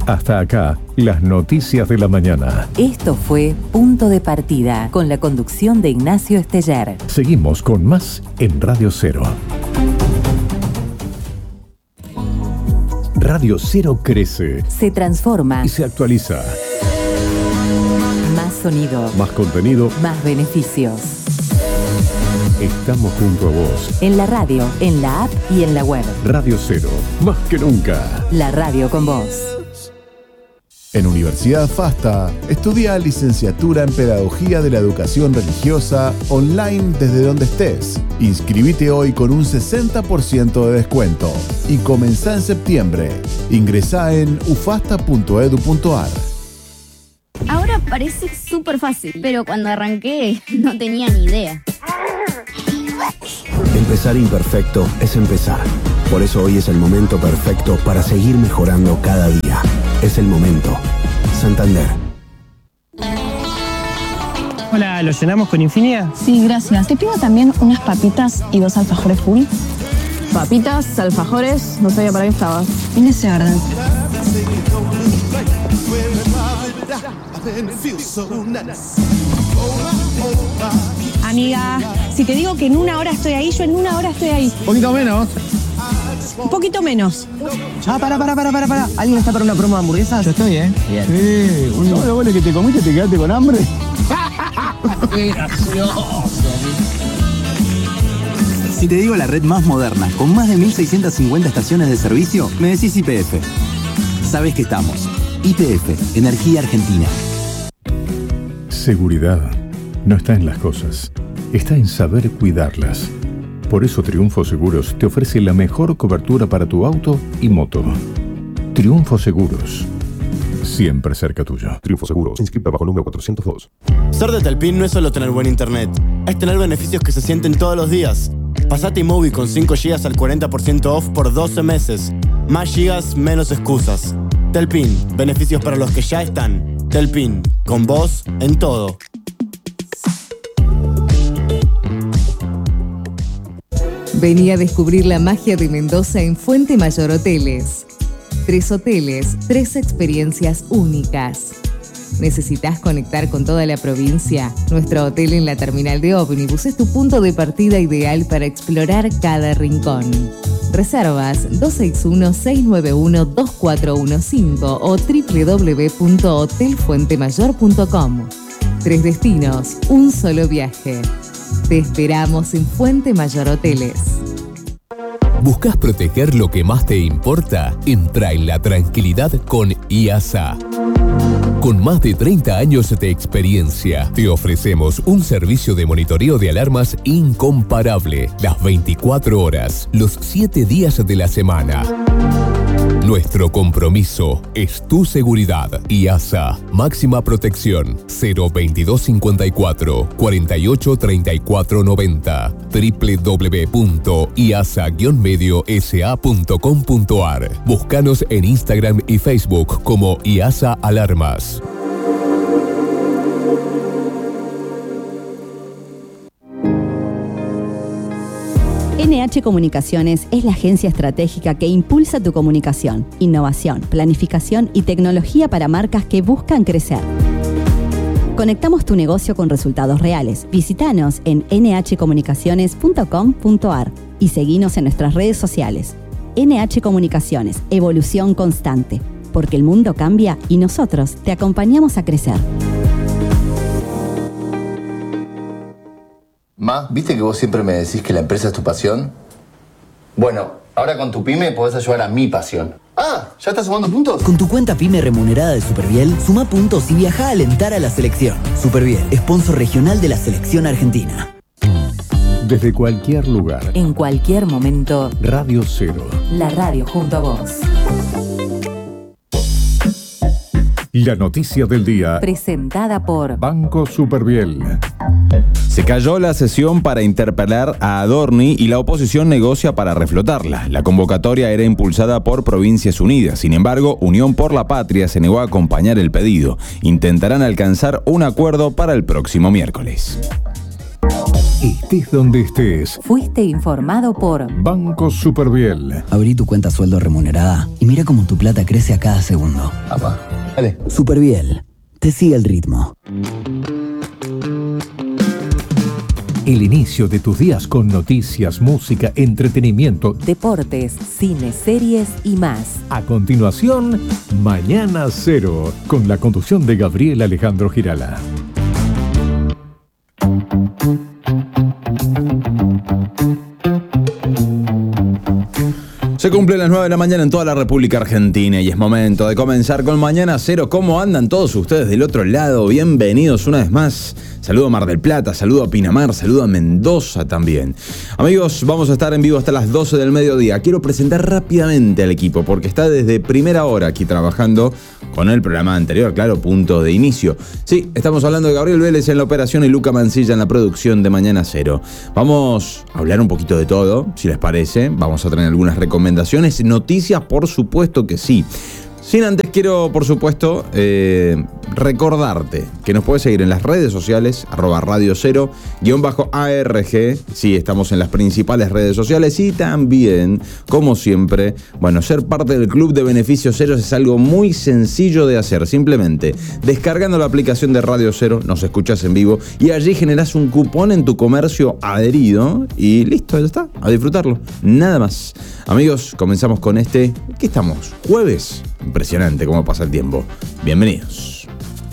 Hasta acá, las noticias de la mañana. Esto fue Punto de Partida, con la conducción de Ignacio Esteller. Seguimos con más en Radio Cero. Radio Cero crece. Se transforma. Y se actualiza. Más sonido. Más contenido. Más beneficios. Estamos junto a vos. En la radio, en la app y en la web. Radio Cero, más que nunca. La radio con vos. En Universidad FASTA, estudia licenciatura en Pedagogía de la Educación Religiosa online desde donde estés. Inscribite hoy con un 60% de descuento y comenzá en septiembre. Ingresá en ufasta.edu.ar. Ahora parece súper fácil, pero cuando arranqué no tenía ni idea. Empezar imperfecto es empezar. Por eso hoy es el momento perfecto para seguir mejorando cada día. Es el momento. Santander. Hola, ¿lo llenamos con Infinia? Sí, gracias. Te pido también unas papitas y 2 alfajores full. Papitas, alfajores, no sabía para qué estabas. En ese orden. Amiga, si te digo que en 1 hora estoy ahí, yo en 1 hora estoy ahí. Un poquito menos. Un poquito menos. Para. ¿Alguien está para una promo de hamburguesas? Yo estoy, ¿eh? Bien. Sí, ¿todos los goles que te comiste te quedaste con hambre? ¡Qué gracioso! Si te digo la red más moderna, con más de 1.650 estaciones de servicio, me decís YPF. Sabés que estamos. YPF, Energía Argentina. Seguridad no está en las cosas, está en saber cuidarlas. Por eso Triunfo Seguros te ofrece la mejor cobertura para tu auto y moto. Triunfo Seguros, siempre cerca tuyo. Triunfo Seguros, inscrita bajo el número 402. Ser de Telpin no es solo tener buen internet, es tener beneficios que se sienten todos los días. Pasate iMovie con 5 GB al 40% off por 12 meses. Más gigas, menos excusas. Telpin, beneficios para los que ya están. Telpin, con vos en todo. Vení a descubrir la magia de Mendoza en Fuente Mayor Hoteles. 3 hoteles, 3 experiencias únicas. ¿Necesitas conectar con toda la provincia? Nuestro hotel en la terminal de ómnibus es tu punto de partida ideal para explorar cada rincón. Reservas 261-691-2415 o www.hotelfuentemayor.com. 3 destinos, un solo viaje. Te esperamos en Fuente Mayor Hoteles. ¿Buscas proteger lo que más te importa? Entra en la tranquilidad con IASA. Con más de 30 años de experiencia, te ofrecemos un servicio de monitoreo de alarmas incomparable, las 24 horas, los 7 días de la semana. Nuestro compromiso es tu seguridad. IASA, máxima protección, 02254 48 34 90, www.iasa-mediosa.com.ar. Búscanos en Instagram y Facebook como IASA Alarmas. NH Comunicaciones es la agencia estratégica que impulsa tu comunicación, innovación, planificación y tecnología para marcas que buscan crecer. Conectamos tu negocio con resultados reales. Visítanos en nhcomunicaciones.com.ar y seguinos en nuestras redes sociales. NH Comunicaciones, evolución constante, porque el mundo cambia y nosotros te acompañamos a crecer. Ma, ¿viste que vos siempre me decís que la empresa es tu pasión? Bueno, ahora con tu pyme podés ayudar a mi pasión. Ah, ¿ya estás sumando puntos? Con tu cuenta pyme remunerada de Superviel, suma puntos y viaja a alentar a la selección. Superviel, sponsor regional de la selección argentina. Desde cualquier lugar, en cualquier momento, Radio Cero. La radio junto a vos. La noticia del día, presentada por Banco Superviel. Se cayó la sesión para interpelar a Adorni y la oposición negocia para reflotarla. La convocatoria era impulsada por Provincias Unidas. Sin embargo, Unión por la Patria se negó a acompañar el pedido. Intentarán alcanzar un acuerdo para el próximo miércoles. Estés donde estés. Fuiste informado por Banco Superviel. Abrí tu cuenta sueldo remunerada y mira cómo tu plata crece a cada segundo. Dale. Superviel. Te sigue el ritmo. El inicio de tus días con noticias, música, entretenimiento, deportes, cine, series y más. A continuación, Mañana Cero, con la conducción de Gabriel Alejandro Girala. Se cumplen las 9 de la mañana en toda la República Argentina y es momento de comenzar con Mañana Cero. ¿Cómo andan todos ustedes del otro lado? Bienvenidos una vez más. Saludo a Mar del Plata, saludo a Pinamar, saludo a Mendoza también. Amigos, vamos a estar en vivo hasta las 12 del mediodía. Quiero presentar rápidamente al equipo porque está desde primera hora aquí trabajando con el programa anterior, claro, punto de inicio. Sí, estamos hablando de Gabriel Vélez en la operación y Luca Mancilla en la producción de Mañana Cero. Vamos a hablar un poquito de todo, si les parece. Vamos a tener algunas recomendaciones, noticias, por supuesto que sí. Sin antes quiero, por supuesto, recordarte que nos puedes seguir en las redes sociales, @Radio0_ARG. Sí, estamos en las principales redes sociales y también, como siempre, bueno, ser parte del Club de Beneficios Ceros es algo muy sencillo de hacer. Simplemente descargando la aplicación de Radio Cero, nos escuchas en vivo y allí generás un cupón en tu comercio adherido y listo, ya está, a disfrutarlo. Nada más. Amigos, comenzamos con ¿qué estamos? Jueves. Impresionante cómo pasa el tiempo. Bienvenidos.